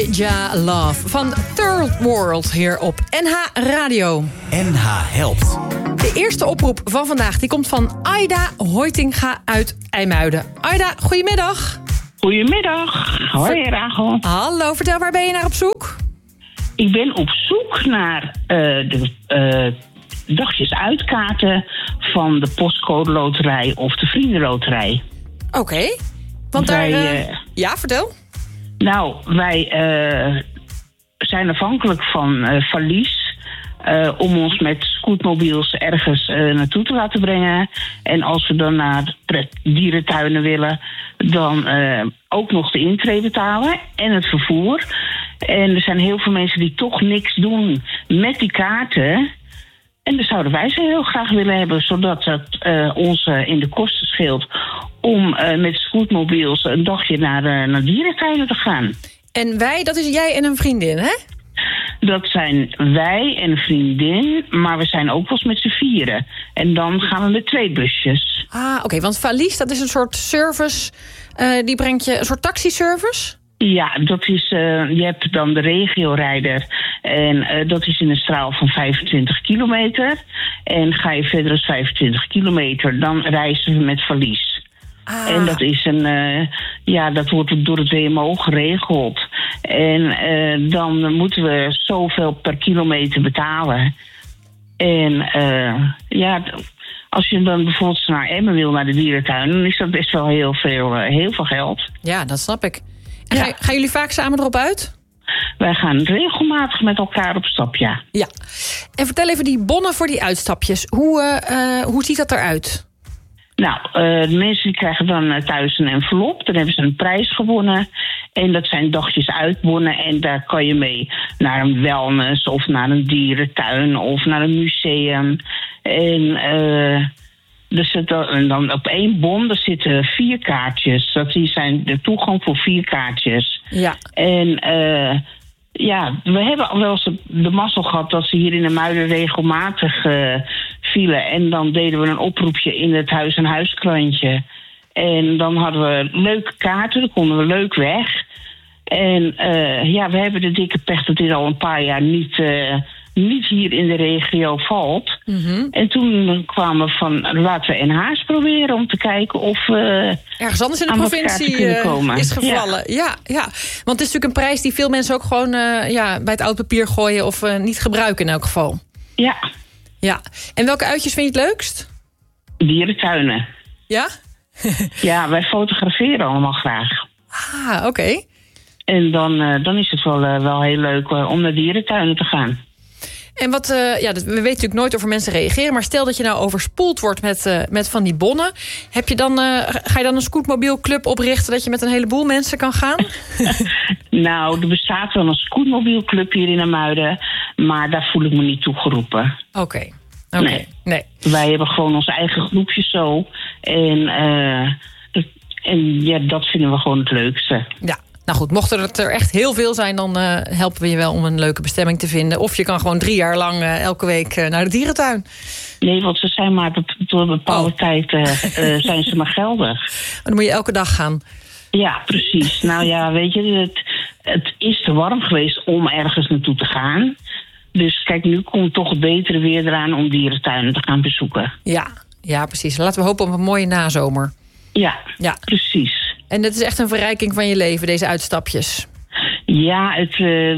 Ja, Love van Third World hier op NH Radio. NH helpt. De eerste oproep van vandaag die komt van Aida Hoitinga uit IJmuiden. Aida, goedemiddag. Goedemiddag. Hoi, Rachel. Hallo, vertel, waar ben je naar op zoek? Ik ben op zoek naar de dagjes uitkaarten van de Postcode Loterij of de Vriendenloterij. Oké. Want daar... Ja, vertel. Nou, wij zijn afhankelijk van valies om ons met scootmobiels ergens naartoe te laten brengen. En als we dan naar dierentuinen willen, dan ook nog de intree betalen en het vervoer. En er zijn heel veel mensen die toch niks doen met die kaarten. En dan zouden wij ze heel graag willen hebben, zodat het ons in de kosten scheelt om met scootmobiels een dagje naar dierentuinen te gaan. En wij, dat is jij en een vriendin, hè? Dat zijn wij en een vriendin, maar we zijn ook wel eens met z'n vieren. En dan gaan we met 2 busjes. Ah, oké, want Valies, dat is een soort service, die brengt je een soort taxiservice? Ja, dat is, je hebt dan de regiorijder en dat is in een straal van 25 kilometer. En ga je verder dan 25 kilometer, dan reizen we met Valies. Ah. En dat is dat wordt door het WMO geregeld. En dan moeten we zoveel per kilometer betalen. En als je dan bijvoorbeeld naar Emmen wil, naar de dierentuin, dan is dat best wel heel veel geld. Ja, dat snap ik. En gaan jullie vaak samen erop uit? Wij gaan regelmatig met elkaar op stap, ja. Ja. En vertel even die bonnen voor die uitstapjes. Hoe ziet dat eruit? Nou, de mensen die krijgen dan thuis een envelop. Dan hebben ze een prijs gewonnen. En dat zijn dagjes uitbonnen. En daar kan je mee naar een wellness of naar een dierentuin of naar een museum. En dan op 1 bon, daar zitten 4 kaartjes. Die zijn de toegang voor 4 kaartjes. Ja. En we hebben al wel eens de mazzel gehad dat ze hier in de Muiden regelmatig vielen. En dan deden we een oproepje in het huis-aan-huis-krantje. En dan hadden we leuke kaarten, dan konden we leuk weg. En we hebben de dikke pech dat dit al een paar jaar niet hier in de regio valt. Mm-hmm. En toen kwamen we van, laten we NH's proberen om te kijken of ergens anders in de provincie is gevallen. Ja. Want het is natuurlijk een prijs die veel mensen ook gewoon bij het oud papier gooien of niet gebruiken in elk geval. Ja. En welke uitjes vind je het leukst? Dierentuinen. Ja? Ja, wij fotograferen allemaal graag. Ah, oké. En dan is het wel heel leuk om naar dierentuinen te gaan. En we weten natuurlijk nooit of er mensen reageren, maar stel dat je nou overspoeld wordt met van die bonnen. Ga je dan een scootmobielclub oprichten dat je met een heleboel mensen kan gaan? Nou, er bestaat wel een scootmobielclub hier in Amuiden, maar daar voel ik me niet toe geroepen. Oké. Nee. Wij hebben gewoon ons eigen groepje zo. En dat vinden we gewoon het leukste. Ja. Nou goed, mochten het er echt heel veel zijn, dan helpen we je wel om een leuke bestemming te vinden. Of je kan gewoon 3 jaar lang elke week naar de dierentuin. Nee, want ze zijn maar door een bepaalde tijd zijn ze maar geldig. Maar dan moet je elke dag gaan. Ja, precies. Nou ja, weet je, het is te warm geweest om ergens naartoe te gaan. Dus kijk, nu komt toch het betere weer eraan om dierentuinen te gaan bezoeken. Ja, precies. Laten we hopen op een mooie nazomer. Ja, precies. En dat is echt een verrijking van je leven, deze uitstapjes. Ja, ik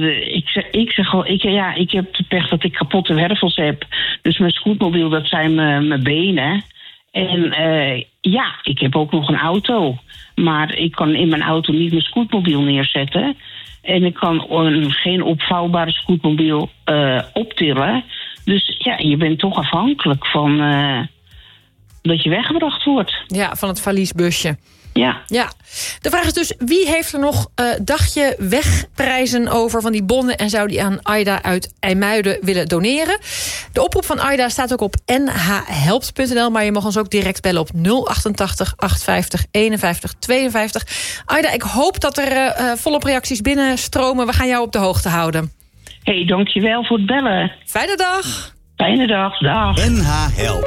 heb de pech dat ik kapotte wervels heb. Dus mijn scootmobiel, dat zijn mijn benen. En ik heb ook nog een auto. Maar ik kan in mijn auto niet mijn scootmobiel neerzetten. En ik kan geen opvouwbare scootmobiel optillen. Dus ja, je bent toch afhankelijk van dat je weggebracht wordt. Ja, van het valiesbusje. Ja. De vraag is dus, wie heeft er nog dagje wegprijzen over van die bonnen en zou die aan Aida uit IJmuiden willen doneren? De oproep van Aida staat ook op nhhelpt.nl, maar je mag ons ook direct bellen op 088 850 51 52. Aida, ik hoop dat er volop reacties binnenstromen. We gaan jou op de hoogte houden. Dankjewel voor het bellen. Fijne dag. Fijne dag, dag. NH helpt.